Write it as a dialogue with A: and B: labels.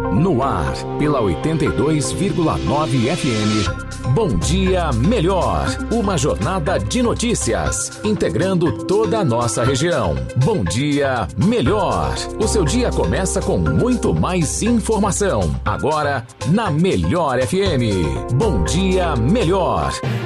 A: No ar, pela 82,9 FM. Bom Dia Melhor. Uma jornada de notícias, integrando toda a nossa região. Bom Dia Melhor. O seu dia começa com muito mais informação. Agora, na Melhor FM. Bom Dia Melhor.